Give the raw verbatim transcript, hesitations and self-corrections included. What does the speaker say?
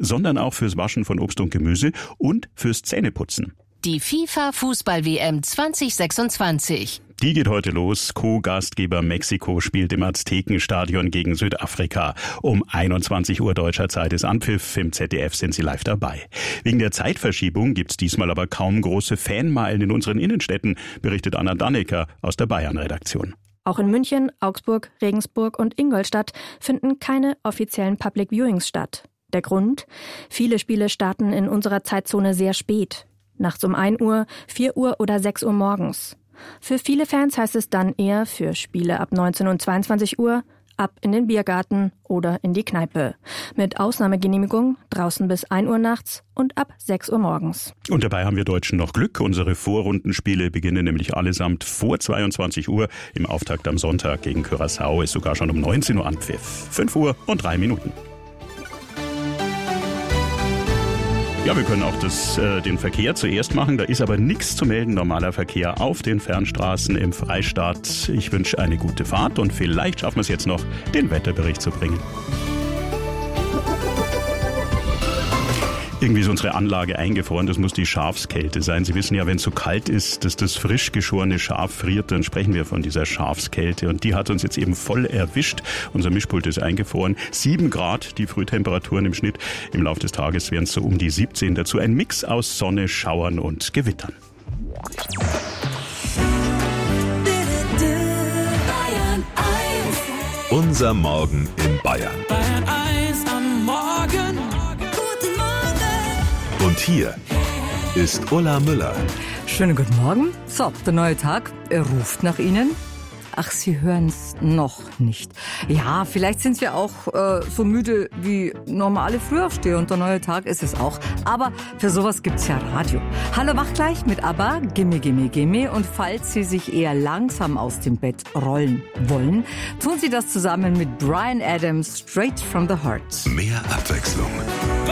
sondern auch fürs Waschen von Obst und Gemüse und fürs Zähneputzen. Die FIFA-Fußball-W M zwanzig sechsundzwanzig. Die geht heute los. Co-Gastgeber Mexiko spielt im Aztekenstadion gegen Südafrika. Um einundzwanzig Uhr deutscher Zeit ist Anpfiff. Im Z D F sind Sie live dabei. Wegen der Zeitverschiebung gibt's diesmal aber kaum große Fanmeilen in unseren Innenstädten, berichtet Anna Dannecker aus der Bayern-Redaktion. Auch in München, Augsburg, Regensburg und Ingolstadt finden keine offiziellen Public Viewings statt. Der Grund? Viele Spiele starten in unserer Zeitzone sehr spät. Nachts um ein Uhr, vier Uhr oder sechs Uhr morgens. Für viele Fans heißt es dann eher für Spiele ab neunzehn und zweiundzwanzig Uhr, ab in den Biergarten oder in die Kneipe. Mit Ausnahmegenehmigung draußen bis ein Uhr nachts und ab sechs Uhr morgens. Und dabei haben wir Deutschen noch Glück. Unsere Vorrundenspiele beginnen nämlich allesamt vor zweiundzwanzig Uhr. Im Auftakt am Sonntag gegen Curaçao ist sogar schon um neunzehn Uhr Anpfiff. fünf Uhr und drei Minuten. Ja, wir können auch das, äh, den Verkehr zuerst machen. Da ist aber nichts zu melden. Normaler Verkehr auf den Fernstraßen im Freistaat. Ich wünsche eine gute Fahrt und vielleicht schaffen wir es jetzt noch, den Wetterbericht zu bringen. Irgendwie ist unsere Anlage eingefroren, das muss die Schafskälte sein. Sie wissen ja, wenn es so kalt ist, dass das frisch geschorene Schaf friert, dann sprechen wir von dieser Schafskälte. Und die hat uns jetzt eben voll erwischt. Unser Mischpult ist eingefroren. Sieben Grad, die Frühtemperaturen im Schnitt. Im Laufe des Tages wären es so um die siebzehn. Dazu ein Mix aus Sonne, Schauern und Gewittern. Unser Morgen in Bayern. Bayern eins am Morgen. Und hier ist Ulla Müller. Schönen guten Morgen. So, der neue Tag, er ruft nach Ihnen. Ach, Sie hören's noch nicht. Ja, vielleicht sind Sie auch äh, so müde wie normale Frühaufsteher und der neue Tag ist es auch. Aber für sowas gibt's ja Radio. Hallo, wach gleich mit ABBA, Gimme, Gimme, Gimme. Und falls Sie sich eher langsam aus dem Bett rollen wollen, tun Sie das zusammen mit Bryan Adams, Straight from the Heart. Mehr Abwechslung.